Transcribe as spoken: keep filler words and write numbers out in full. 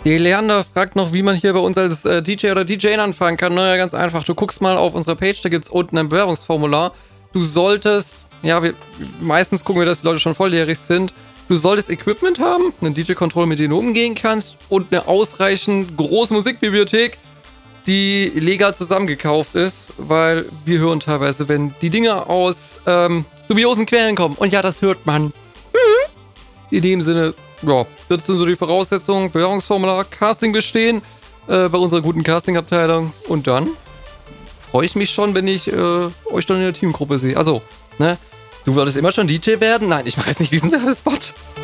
Die Leander fragt noch, wie man hier bei uns als äh, D J oder D J anfangen kann. Naja, ganz einfach. Du guckst mal auf unserer Page, da gibt es unten ein Bewerbungsformular. Du solltest, ja, wir, meistens gucken wir, dass die Leute schon volljährig sind. Du solltest Equipment haben, einen D J-Controller, mit dem du umgehen kannst und eine ausreichend große Musikbibliothek, die legal zusammengekauft ist, weil wir hören teilweise, wenn die Dinge aus ähm, dubiosen Quellen kommen. Und ja, das hört man. Mhm. In dem Sinne, ja, das sind so die Voraussetzungen, Bewerbungsformular, Casting bestehen äh, bei unserer guten Casting-Abteilung. Und dann freue ich mich schon, wenn ich äh, euch dann in der Teamgruppe sehe. Also, ne, du wolltest immer schon D J werden? Nein, ich mache jetzt nicht diesen Werbespot.